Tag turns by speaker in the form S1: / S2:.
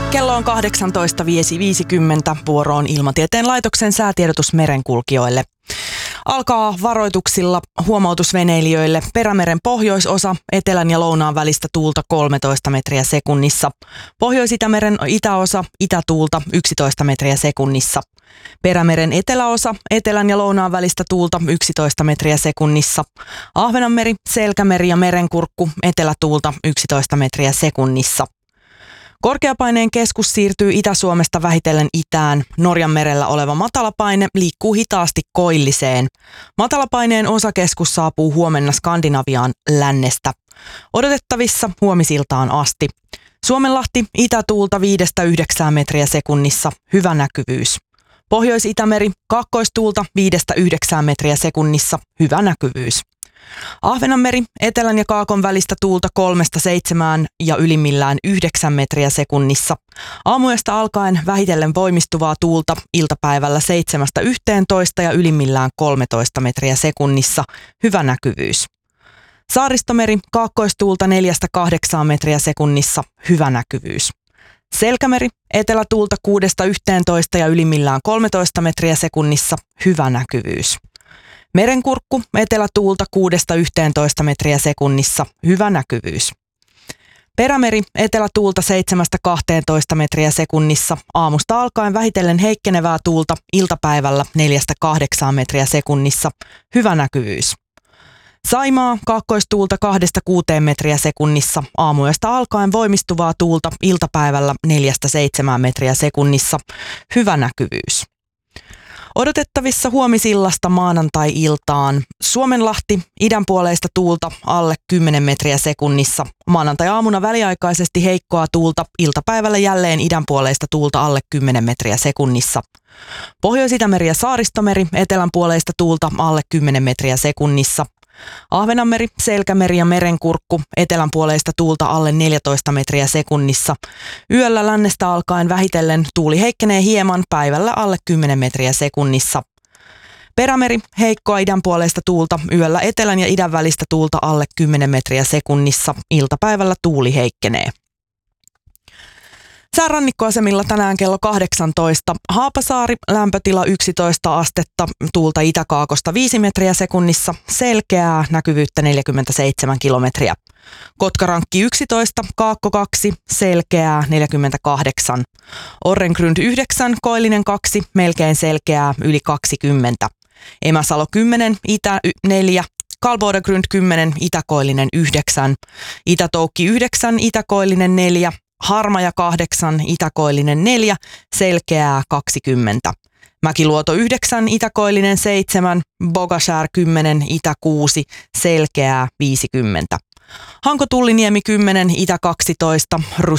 S1: Kello on 18.50. Vuoro on Ilmatieteen laitoksen säätiedotus merenkulkijoille. Alkaa varoituksilla huomautusveneilijöille Perämeren pohjoisosa, etelän ja lounaan välistä tuulta 13 metriä sekunnissa. Pohjois-Itämeren itäosa, itätuulta 11 metriä sekunnissa. Perämeren eteläosa, etelän ja lounaan välistä tuulta 11 metriä sekunnissa. Ahvenanmeri, Selkämeri ja Merenkurkku, etelätuulta 11 metriä sekunnissa. Korkeapaineen keskus siirtyy Itä-Suomesta vähitellen itään. Norjanmerellä oleva matalapaine liikkuu hitaasti koilliseen. Matalapaineen osakeskus saapuu huomenna Skandinaviaan lännestä. Odotettavissa huomisiltaan asti. Suomenlahti itätuulta 5-9 metriä sekunnissa, hyvä näkyvyys. Pohjois-Itämeri kaakkoistuulta 5-9 metriä sekunnissa, hyvä näkyvyys. Ahvenanmeri etelän ja kaakon välistä tuulta 3-7 ja ylimmillään 9 metriä sekunnissa. Aamuyöstä alkaen vähitellen voimistuvaa tuulta iltapäivällä 7-11 ja ylimmillään 13 metriä sekunnissa, hyvä näkyvyys. Saaristomeri kaakkoistuulta 4-8 metriä sekunnissa, hyvä näkyvyys. Selkämeri etelätuulta 6-11 ja ylimmillään 13 metriä sekunnissa, hyvä näkyvyys. Merenkurkku etelätuulta 6-11 metriä sekunnissa, hyvä näkyvyys. Perämeri etelätuulta 7-12 metriä sekunnissa, aamusta alkaen vähitellen heikkenevää tuulta iltapäivällä 4-8 metriä sekunnissa, hyvä näkyvyys. Saimaa kaakkoistuulta 2-6 metriä sekunnissa, aamuyöstä alkaen voimistuvaa tuulta iltapäivällä 4-7 metriä sekunnissa, hyvä näkyvyys. Odotettavissa huomisillasta maanantai-iltaan. Suomenlahti idänpuoleista tuulta alle 10 metriä sekunnissa. Maanantai-aamuna väliaikaisesti heikkoa tuulta, iltapäivällä jälleen idänpuoleista tuulta alle 10 metriä sekunnissa. Pohjois-Itämeri ja Saaristomeri etelänpuoleista tuulta alle 10 metriä sekunnissa. Ahvenanmeri, Selkämeri ja Merenkurkku etelänpuoleista tuulta alle 14 metriä sekunnissa. Yöllä lännestä alkaen vähitellen tuuli heikkenee hieman, päivällä alle 10 metriä sekunnissa. Perämeri heikkoa idänpuoleista tuulta, yöllä etelän ja idän välistä tuulta alle 10 metriä sekunnissa. Iltapäivällä tuuli heikkenee. Säärannikkoasemilla tänään kello 18. Haapasaari, lämpötila 11 astetta, tuulta itäkaakosta 5 metriä sekunnissa, selkeää, näkyvyyttä 47 kilometriä. Kotkarankki 11, Kaakko 2, selkeää 48. Orrengrund 9, Koillinen 2, melkein selkeää yli 20. Emäsalo 10, Itä 4, Kalbodagrund 10, Itäkoillinen 9. Itätoukki 9, Itäkoillinen 4. Harmaja 8, Itäkoillinen 4, selkeää 20. Mäkiluoto 9, Itäkoillinen 7, Bogashär 10, Itä 6, selkeää 50. Hanko Tulliniemi 10, Itä 12,